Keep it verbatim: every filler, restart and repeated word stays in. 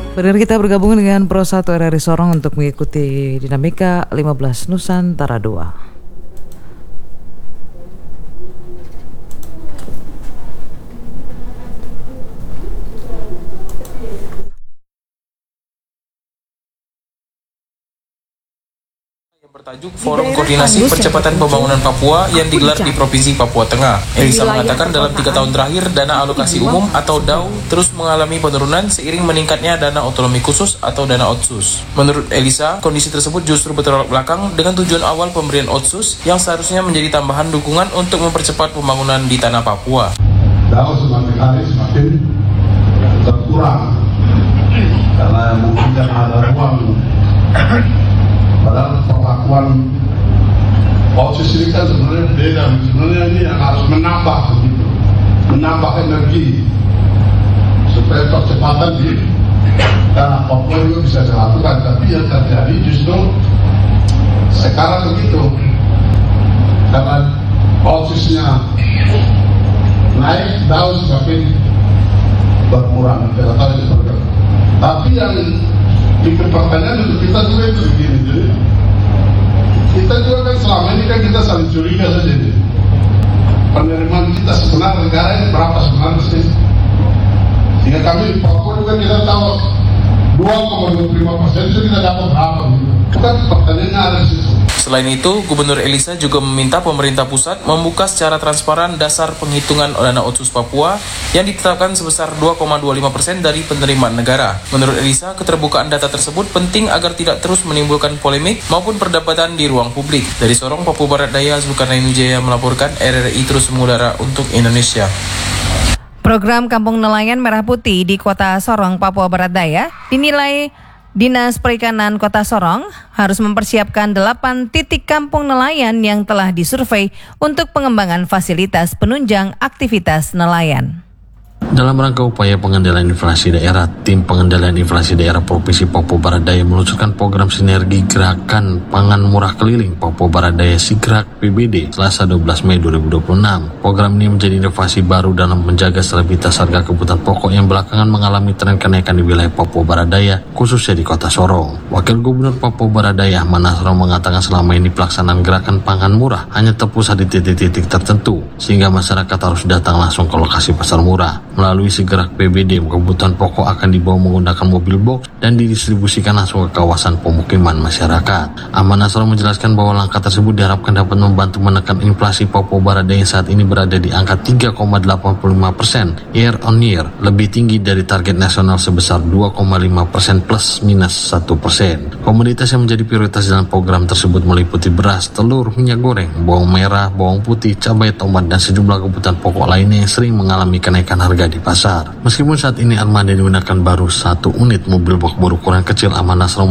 Pendengar kita bergabung dengan Pro satu R R I Sorong untuk mengikuti dinamika lima belas Nusantara dua. Bertajuk Forum Koordinasi Percepatan Pembangunan Papua yang digelar di Provinsi Papua Tengah. Elisa mengatakan dalam tiga tahun terakhir dana alokasi umum atau D A U terus mengalami penurunan seiring meningkatnya dana otonomi khusus atau dana Otsus. Menurut Elisa, kondisi tersebut justru bertolak belakang dengan tujuan awal pemberian Otsus yang seharusnya menjadi tambahan dukungan untuk mempercepat pembangunan di tanah Papua. D A U semakin hari semakin berkurang karena mungkin karena ada ruang. Padahal perlakuan Otsus ini kan sebenarnya beda. Sebenarnya ini yang harus menambah begitu, menambah energi supaya percepatan di tanah Papua juga bisa dilakukan. Tapi yang terjadi justru sekarang begitu, karena Otsusnya naik, D A U semakin berkurang. Tapi yang bikin pertanyaan untuk kita juga itu begini, jadi kita juga kan selama ini kan kita saling curiga saja nih. Penerimaan kita sebenarnya negara ini berapa sebenarnya sih? Sehingga kami di Papua juga kita tahu dua koma dua puluh lima persen itu kita dapat berapa gitu. Bukan pertanyaannya ada di situ. Selain itu, Gubernur Elisa juga meminta pemerintah pusat membuka secara transparan dasar penghitungan dana Otsus Papua yang ditetapkan sebesar dua koma dua puluh lima persen dari penerimaan negara. Menurut Elisa, keterbukaan data tersebut penting agar tidak terus menimbulkan polemik maupun perdebatan di ruang publik. Dari Sorong, Papua Barat Daya, Zulkarnain Wijaya melaporkan R R I terus mengudara untuk Indonesia. Program Kampung Nelayan Merah Putih di Kota Sorong, Papua Barat Daya dinilai Dinas Perikanan Kota Sorong harus mempersiapkan delapan titik kampung nelayan yang telah disurvei untuk pengembangan fasilitas penunjang aktivitas nelayan. Dalam rangka upaya pengendalian inflasi daerah, Tim Pengendalian Inflasi Daerah Provinsi Papua Barat Daya meluncurkan program sinergi Gerakan Pangan Murah Keliling Papua Barat Daya Sigrak P B D Selasa dua belas Mei dua ribu dua puluh enam. Program ini menjadi inovasi baru dalam menjaga stabilitas harga kebutuhan pokok yang belakangan mengalami tren kenaikan di wilayah Papua Barat Daya, khususnya di Kota Sorong. Wakil Gubernur Papua Barat Daya Ahmad Nasrallah mengatakan selama ini pelaksanaan Gerakan Pangan Murah hanya terpusat di titik-titik tertentu, sehingga masyarakat harus datang langsung ke lokasi pasar murah. Melalui Sigrak P B D, kebutuhan pokok akan dibawa menggunakan mobil box dan didistribusikan langsung ke kawasan pemukiman masyarakat. Ahmad Nasrallah menjelaskan bahwa langkah tersebut diharapkan dapat membantu menekan inflasi Papua Barat Daya yang saat ini berada di angka tiga koma delapan puluh lima persen year on year, lebih tinggi dari target nasional sebesar dua koma lima persen plus minus satu persen. Komoditas yang menjadi prioritas dalam program tersebut meliputi beras, telur, minyak goreng, bawang merah, bawang putih, cabai, tomat, dan sejumlah kebutuhan pokok lainnya yang sering mengalami kenaikan harga di pasar. Meskipun saat ini armada digunakan baru satu unit mobil box berukuran kecil, Ahmad Nasrallah